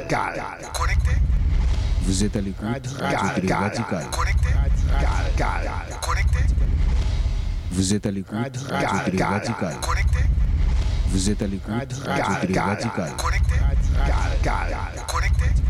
Connecté. Vous êtes à l'écoute Radio Télé Radical. Connecté. Vous êtes à l'écoute Radio Télé Radical. Connecté. Vous êtes à l'écoute Radio Télé Radical. Connecté.